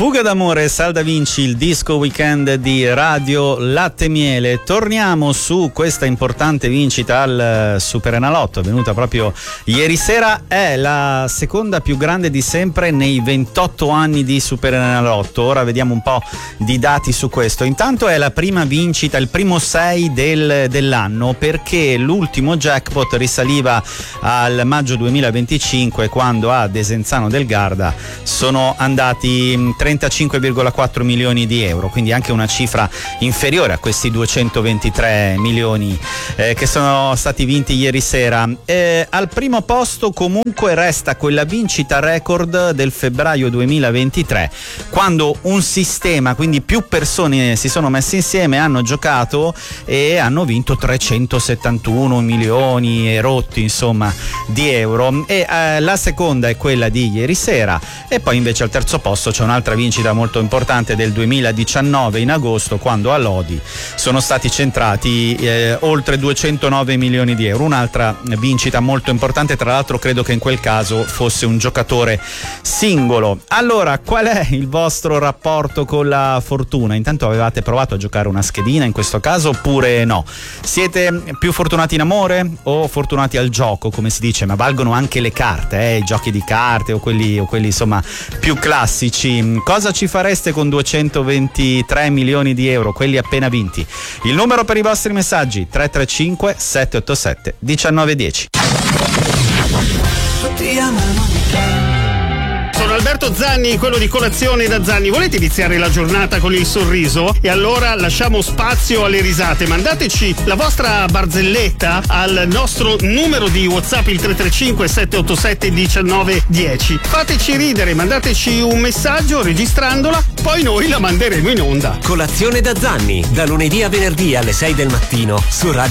Fuga d'amore, Sal Da Vinci, il disco weekend di Radio Latte Miele. Torniamo su questa importante vincita al Superenalotto, avvenuta proprio ieri sera. È la seconda più grande di sempre nei 28 anni di Superenalotto. Ora vediamo un po' di dati su questo. Intanto è la prima vincita, il primo 6 dell'anno, perché l'ultimo jackpot risaliva al maggio 2025, quando a Desenzano del Garda sono andati 35,4 milioni di euro, quindi anche una cifra inferiore a questi 223 milioni che sono stati vinti ieri sera. Al primo posto comunque resta quella vincita record del febbraio 2023, quando un sistema, quindi più persone si sono messe insieme, hanno giocato e hanno vinto 371 milioni e rotti, insomma, di euro. E la seconda è quella di ieri sera, e poi invece al terzo posto c'è un'altra vincita molto importante del 2019 in agosto, quando a Lodi sono stati centrati oltre 209 milioni di euro. Un'altra vincita molto importante, tra l'altro credo che in quel caso fosse un giocatore singolo. Allora, qual è il vostro rapporto con la fortuna? Intanto avevate provato a giocare una schedina in questo caso oppure no? Siete più fortunati in amore o fortunati al gioco, come si dice? Ma valgono anche le carte, i giochi di carte o quelli insomma più classici. Cosa ci fareste con 223 milioni di euro, quelli appena vinti? Il numero per i vostri messaggi: 335 787 1910. Sono Alberto Zanni, quello di Colazione da Zanni. Volete iniziare la giornata con il sorriso? E allora lasciamo spazio alle risate. Mandateci la vostra barzelletta al nostro numero di WhatsApp, il 335 787 1910. Fateci ridere, mandateci un messaggio registrandola, poi noi la manderemo in onda. Colazione da Zanni, da lunedì a venerdì alle 6 del mattino su Radio